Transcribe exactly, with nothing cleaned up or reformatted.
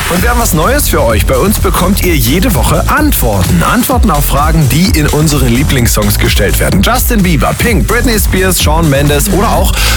Und wir haben was Neues für euch. Bei uns bekommt ihr jede Woche Antworten. Antworten auf Fragen, die in unseren Lieblingssongs gestellt werden. Justin Bieber, Pink, Britney Spears, Shawn Mendes oder auch